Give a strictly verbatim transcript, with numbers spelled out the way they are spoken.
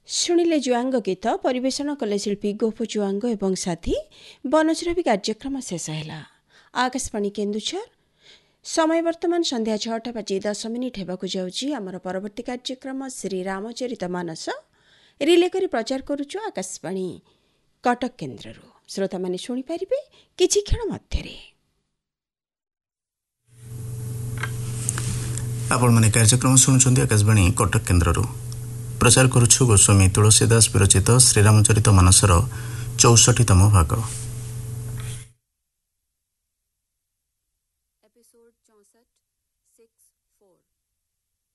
शुणिले जुआंग गीत परिवेशन कले शिल्पी गोप जुआंग एवं साथी बनजरा भी कार्यक्रम शेष है। आकाशवाणी केन्दुझर समय वर्तमान संध्या छटा बाजी दस मिनिट हेबाकु जाउची। आमर परवर्ती कार्यक्रम श्री रामचरित मानस रिले करी प्रचार करुछु आकाशवाणी कटक केन्द्रରୁ। श्रोता माने शुणी पारिबे किछि क्षण मध्यरे। आपण माने कार्यक्रम सुनुछन्ती आकाशवाणी कटक केन्द्रରୁ। प्रचार करुछु गोस्वामी तुलसीदास विरचित श्रीरामचरित मानसर चौसठीतम भाग।